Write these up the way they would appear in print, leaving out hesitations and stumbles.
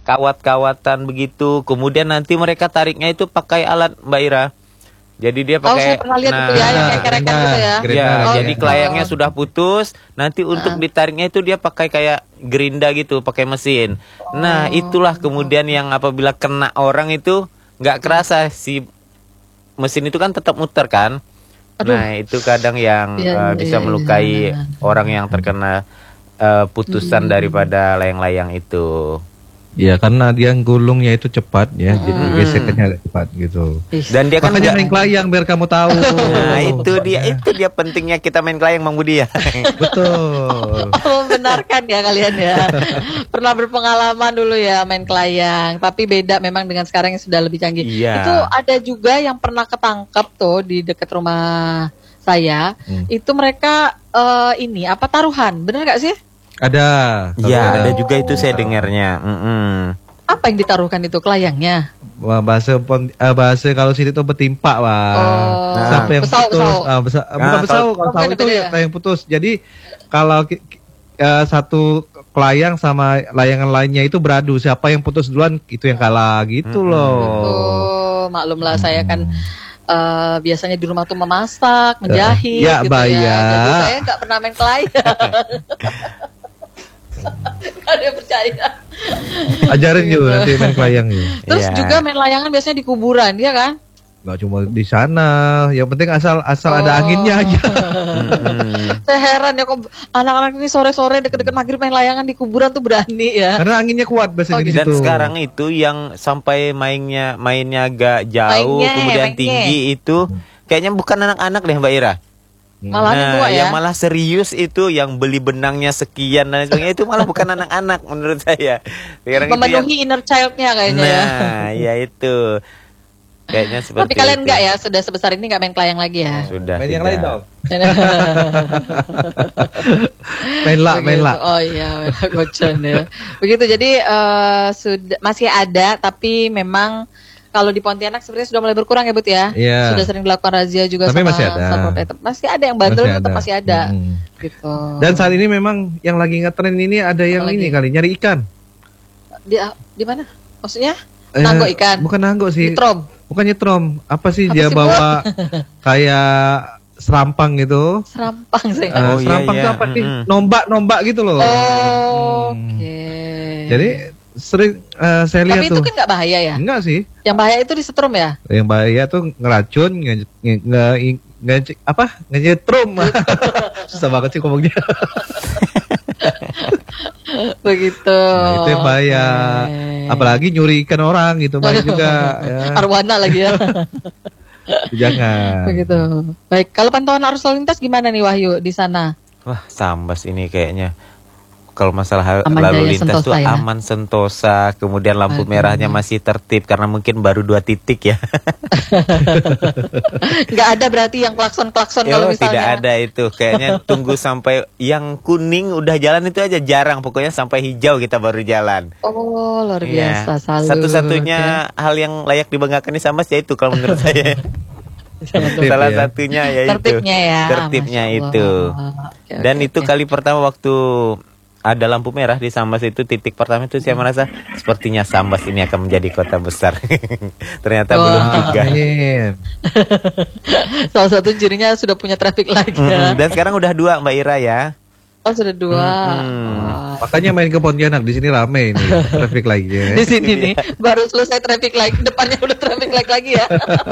kawat-kawatan begitu. Kemudian nanti mereka tariknya itu pakai alat, Mbak Ira. Jadi dia pakai, saya pernah lihat itu ya, yang kayak kerekan gitu ya. Ya, jadi kelayangnya sudah putus, nanti untuk ditariknya itu dia pakai kayak gerinda gitu, pakai mesin. Nah, itulah kemudian yang apabila kena orang itu nggak kerasa, si mesin itu kan tetap muter kan. Nah, itu kadang yang bisa melukai orang yang terkena putusan daripada layang-layang itu. Ya, karena dia gulungnya itu cepat ya, jadi gesekannya cepat gitu. Dan dia kan makanya main kelayang biar kamu tahu. Nah, itu dia pentingnya kita main kelayang, Mang Budi ya. Betul. Membenarkan ya kalian ya. Pernah berpengalaman dulu ya main kelayang, tapi beda memang dengan sekarang yang sudah lebih canggih. Iya. Itu ada juga yang pernah ketangkep tuh di dekat rumah saya. Itu mereka taruhan, bener gak sih? Ada. Iya, ada juga itu saya dengarnya. Apa yang ditaruhkan itu, kelayangnya? Wah, bahasa kalau sini itu betimpa, Wah. Siapa yang putus? Bukan pesau, kalau itu yang putus. Jadi kalau satu kelayang sama layangan lainnya itu beradu, siapa yang putus duluan itu yang kalah gitu loh. Maklumlah saya kan biasanya di rumah tuh memasak, menjahit gitu ya. Jadi saya nggak pernah main kelayang. Gak ada yang percaya. Ajarin juga nanti main kelayang ya. Terus juga main layangan biasanya di kuburan, ya kan? Gak cuma di sana, yang penting asal ada anginnya aja. Saya heran ya kok anak-anak ini sore-sore deket-deket maghrib main layangan di kuburan tuh berani ya. Karena anginnya kuat biasanya di situ. Dan sekarang itu yang sampai mainnya agak jauh, kemudian tinggi itu kayaknya bukan anak-anak deh, Mbak Ira. Malah tua ya. Yang malah serius itu yang beli benangnya sekian dan sebagainya itu malah bukan anak-anak menurut saya. Memenuhi inner child-nya kayaknya ya. Nah, ya itu. Kayaknya seperti Tapi kalian itu. enggak ya, sudah sebesar ini enggak main kelayang lagi ya? Sudah. Main yang lain dong. main lah. Oh iya, gocon ya. Begitu, jadi sudah masih ada, tapi memang kalau di Pontianak sebenarnya sudah mulai berkurang ya, Bud ya. Yeah. Sudah sering dilakukan razia juga. Tapi sama masih ada. Masih ada yang bandel, tetap masih ada. Gitu. Dan saat ini memang yang lagi ngetren ini ada yang ini kali nyari ikan. Di mana? Maksudnya? Nanggo ikan. Bukan nanggo sih. Nyetrom. Bukan nyetrom. Apa sih dia bawa kayak serampang gitu. Serampang sih. Serampang itu apa sih? Nombak gitu loh. Oke. Jadi sering saya lihat tuh. Tapi itu kan nggak bahaya ya? Enggak sih. Yang bahaya itu disetrum ya? Yang bahaya tuh ngeracun, ngenyetrum. Susah banget sih ngomongnya. Begitu. Nah, itu yang bahaya. Apalagi nyuri ikan orang gitu bahaya juga. Ya. Arwana lagi ya. Jangan. Begitu. Baik, kalau pantauan arus lalu lintas gimana nih Wahyu di sana? Wah, Sambas ini kayaknya. Kalau masalah lalu lintas tuh ya? Aman sentosa, kemudian lampu merahnya masih tertib karena mungkin baru 2 titik ya. Nggak ada berarti yang klakson-klakson kalau misalnya. Tidak ada itu, kayaknya tunggu sampai yang kuning udah jalan itu aja jarang, pokoknya sampai hijau kita baru jalan. Oh, luar biasa. Salut. Satu-satunya hal yang layak dibanggakan di Sambas ya itu kalau menurut saya. Salah satunya ya tertibnya itu. Ya, tertibnya itu. Dan itu kali pertama waktu ada lampu merah di Sambas itu, titik pertama itu saya merasa sepertinya Sambas ini akan menjadi kota besar. Ternyata belum juga. Salah satu cirinya sudah punya traffic light ya. Dan sekarang udah 2 Mbak Ira ya. Oh sudah 2. Makanya main ke Pontianak, di sini rame ini traffic light-nya. Di sini nih baru selesai traffic light, depannya udah traffic light lagi ya.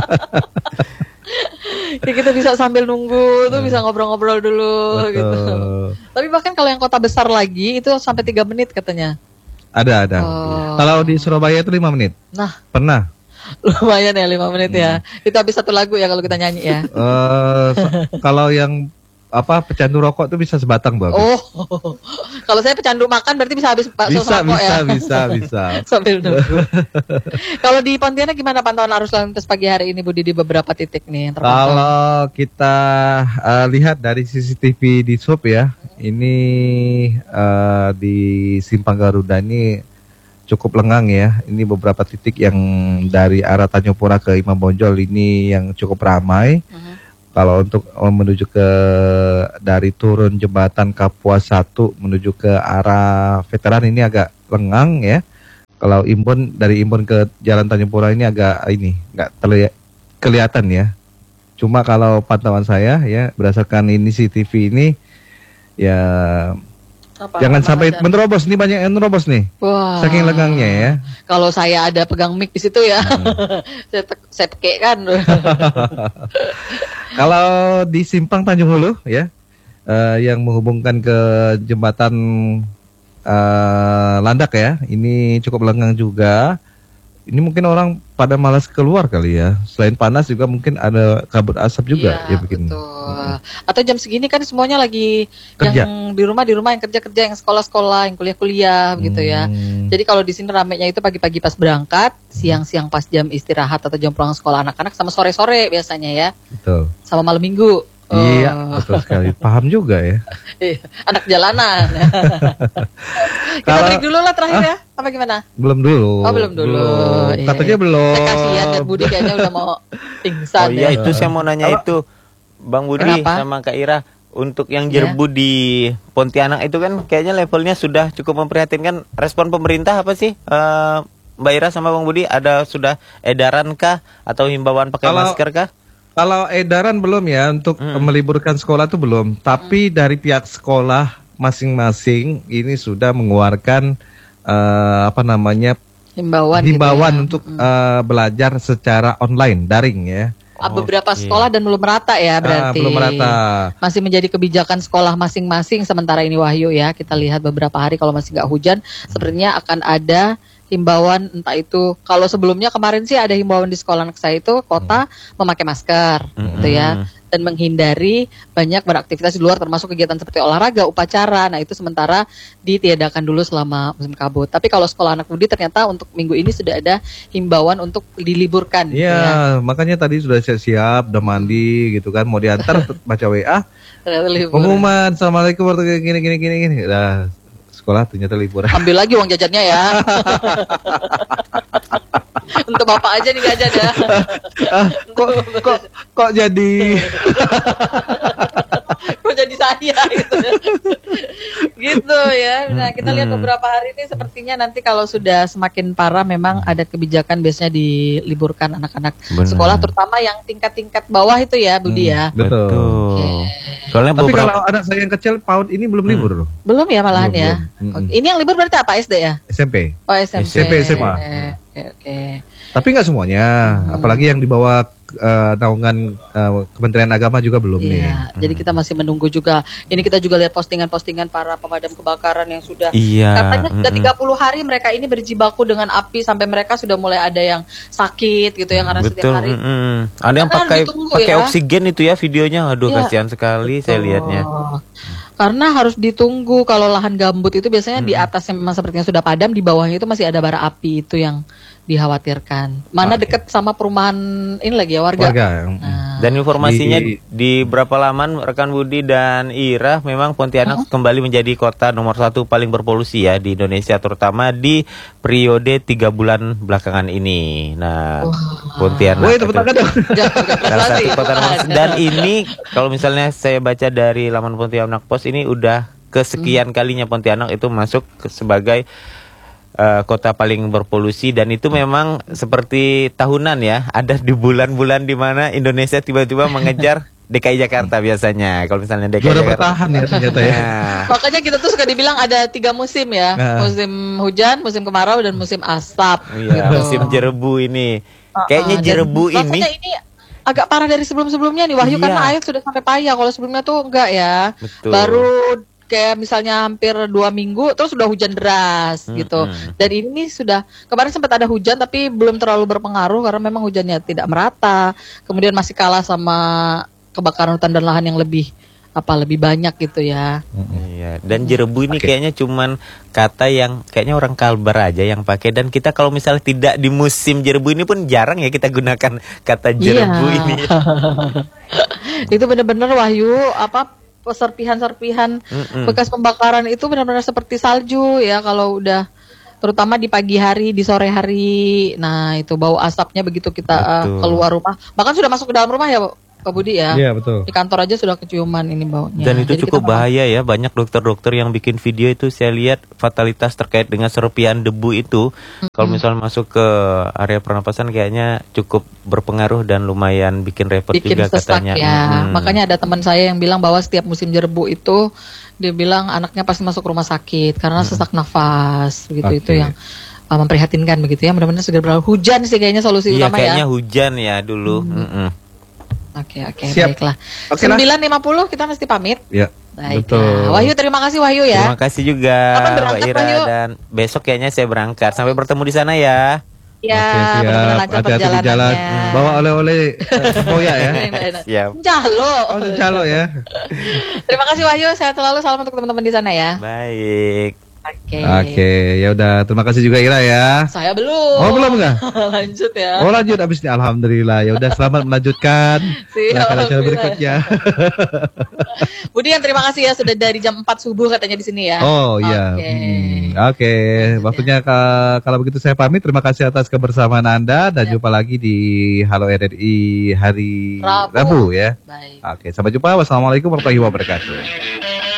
Ya, kita bisa sambil nunggu tuh bisa ngobrol-ngobrol dulu. Gitu. Tapi bahkan kalau yang kota besar lagi itu sampai 3 menit katanya. Ada. Kalau di Surabaya itu 5 menit. Nah, pernah. Lumayan ya 5 menit ya. Itu habis 1 lagu ya kalau kita nyanyi ya. Kalau yang pecandu rokok tuh bisa sebatang bagus. Kalau saya pecandu makan berarti bisa habis bakso rokok ya. Bisa. Sambil nunggu. Kalau di Pontianak gimana pantauan arus lalu lintas pagi hari ini Budi di beberapa titik nih? Kalau kita lihat dari CCTV di Sub ya, ini di Simpang Garuda ini cukup lengang ya. Ini beberapa titik yang dari arah Tanjung Pura ke Imam Bonjol ini yang cukup ramai. Kalau untuk menuju ke dari turun jembatan Kapuas 1 menuju ke arah Veteran ini agak lengang ya. Kalau dari Imbon ke Jalan Tanjung Pura ini agak nggak kelihatan ya. Cuma kalau pantauan saya ya berdasarkan ini CCTV ini ya jangan sampai menerobos, nih banyak yang menerobos nih. Wah. Saking lengangnya ya. Kalau saya ada pegang mic di situ ya, saya pakai kan. Kalau di Simpang Tanjung Hulu ya, yang menghubungkan ke jembatan Landak ya, ini cukup lengang juga. Ini mungkin orang pada malas keluar kali ya. Selain panas juga mungkin ada kabut asap juga ya bikin. Betul. Atau jam segini kan semuanya lagi Kerja. yang di rumah yang kerja, yang sekolah-sekolah, yang kuliah-kuliah gitu ya. Jadi kalau di sini ramenya itu pagi-pagi pas berangkat, siang-siang pas jam istirahat atau jam pulang sekolah anak-anak, sama sore-sore biasanya ya. Betul. Sama malam minggu. Iya, betul sekali. Paham juga ya. Anak jalanan. Kita break dulu lah terakhir ya. Apa gimana? Belum dulu. Oh, belum dulu. Iya. Katanya belum. Saya kasihan dan Budi kayaknya udah mau pingsan. Oh iya, ya. itu saya mau nanya itu, Bang Budi Kenapa? sama Kak Ira, untuk yang jerbu di Pontianak itu kan kayaknya levelnya sudah cukup memprihatinkan. Respon pemerintah apa sih, Mbak Ira sama Bang Budi? Ada sudah edaran kah atau himbauan pakai masker kah? Kalau edaran belum ya untuk meliburkan sekolah itu belum. Tapi dari pihak sekolah masing-masing ini sudah mengeluarkan himbauan gitu ya. untuk untuk belajar secara online, daring ya. beberapa sekolah dan belum merata ya berarti. Belum merata. Masih menjadi kebijakan sekolah masing-masing sementara ini Wahyu ya. Kita lihat beberapa hari kalau masih nggak hujan, sepertinya akan ada himbauan, entah itu kalau sebelumnya kemarin sih ada himbauan di sekolah anak saya itu kota memakai masker gitu ya, dan menghindari banyak beraktivitas di luar termasuk kegiatan seperti olahraga, upacara. Nah itu sementara ditiadakan dulu selama musim kabut. Tapi kalau sekolah anak Budi ternyata untuk minggu ini sudah ada himbauan untuk diliburkan. Iya, gitu ya. makanya tadi sudah siap-siap, udah mandi gitu kan, mau diantar baca WA, Liburan. pengumuman, assalamualaikum warahmatullahi gini. Nah, sekolah ternyata liburan. Ambil lagi uang jajannya ya. Untuk bapak aja nih jajan ya. Kok jadi Kok jadi saya gitu ya. Gitu ya. Nah kita lihat beberapa hari ini sepertinya nanti kalau sudah semakin parah memang ada kebijakan biasanya diliburkan anak-anak sekolah, terutama yang tingkat-tingkat bawah itu ya Budi ya. betul. Soalnya Tapi beberapa kalau anak saya yang kecil PAUD ini belum libur loh. Belum ya malahan Belum, ya. belum. Oke. Ini yang libur berarti apa, SD ya? SMP. Oh SMP. SMP, SMA. Oke. Tapi nggak semuanya, apalagi yang di bawah naungan Kementerian Agama juga belum nih. Iya, jadi kita masih menunggu juga. Ini kita juga lihat postingan-postingan para pemadam kebakaran yang sudah Iya. katanya sudah 30 hari mereka ini berjibaku dengan api sampai mereka sudah mulai ada yang sakit gitu ya karena setiap betul. hari. Ada yang Karena pakai ditunggu pakai ya. oksigen itu ya videonya. Aduh Iya. kasihan sekali saya lihatnya. Karena harus ditunggu. Kalau lahan gambut itu biasanya di atasnya memang sepertinya sudah padam, di bawahnya itu masih ada bara api, itu yang dikhawatirkan. Mana dekat sama perumahan ini lagi ya warga. Nah, Dan informasinya di berapa laman rekan Budi dan Ira, memang Pontianak kembali menjadi kota nomor 1 paling berpolusi ya di Indonesia, terutama di periode 3 bulan belakangan ini. Nah, Pontianak Woi, tepuk tangan dong. salah satu kota nomor, dan ini kalau misalnya saya baca dari laman Pontianak Post, ini udah kesekian kalinya Pontianak itu masuk sebagai kota paling berpolusi, dan itu memang seperti tahunan ya, ada di bulan-bulan di mana Indonesia tiba-tiba mengejar DKI Jakarta biasanya. Kalau misalnya DKI Juara Jakarta bertahan ya ternyata ya. Nah, makanya kita tuh suka dibilang ada 3 musim ya, musim hujan, musim kemarau, dan musim asap. iya, gitu. musim jerebu ini. Kayaknya Dan jerebu ini rasanya ini agak parah dari sebelum-sebelumnya nih Wahyu, Iya. karena air sudah sampai payah. Kalau sebelumnya tuh enggak ya. Betul. Baru kayak misalnya hampir 2 minggu terus sudah hujan deras gitu. Dan ini sudah kemarin sempat ada hujan tapi belum terlalu berpengaruh karena memang hujannya tidak merata. Kemudian masih kalah sama kebakaran hutan dan lahan yang lebih banyak gitu ya. Iya, dan jerebu ini kayaknya cuman kata yang kayaknya orang Kalbar aja yang pakai, dan kita kalau misalnya tidak di musim jerebu ini pun jarang ya kita gunakan kata jerebu ini. Itu benar-benar Wahyu serpihan-serpihan bekas pembakaran itu benar-benar seperti salju ya kalau udah, terutama di pagi hari, di sore hari. Nah, itu bau asapnya begitu kita keluar rumah. Bahkan sudah masuk ke dalam rumah ya, Pak Budi ya. Iya, betul. Di kantor aja sudah keciuman ini baunya. Dan itu Jadi cukup kita bahaya ya. Banyak dokter-dokter yang bikin video itu saya lihat fatalitas terkait dengan serpian debu itu. Kalau misalnya masuk ke area pernapasan kayaknya cukup berpengaruh dan lumayan bikin repot bikin juga sesak katanya. ya. Makanya ada teman saya yang bilang bahwa setiap musim jerbu itu dia bilang anaknya pasti masuk rumah sakit karena sesak nafas begitu. Itu Oke. yang memprihatinkan begitu ya. Mudah-mudahan segera berlalu. Hujan sih kayaknya solusi Iya, utama kayaknya ya. hujan ya dulu. Oke, Siap. baiklah. Oke lah. 9.50 kita mesti pamit. Ya, Baiklah. betul. Wahyu, terima kasih Wahyu ya. Terima kasih juga Kapan Mbak berangkat, Ira Wahyu? dan besok kayaknya saya berangkat. Sampai bertemu di sana ya. Ya, Oke, siap. benar-benar lancar Hati-hati di jalan. perjalanannya. Bawa oleh-oleh Semboya ya. Siap. Jalo. Oh, calo ya. Terima kasih Wahyu, sehat selalu, salam untuk teman-teman di sana ya. Baik. Oke. Oke, ya udah. Terima kasih juga Ira ya. Saya belum. Oh, belum nggak? Lanjut ya. Oh, lanjut abis ini. Alhamdulillah. Ya udah, selamat melanjutkan Siap, acara alhamdulillah. berikutnya. Budian, terima kasih ya sudah dari jam 4 subuh katanya di sini ya. Oh iya. Oke. Oke. Waktunya kalau begitu saya pamit. Terima kasih atas kebersamaan Anda dan jumpa lagi di Halo RRI hari Rabu. Rabu ya. Baik. Oke, sampai jumpa. Wassalamualaikum warahmatullahi wabarakatuh.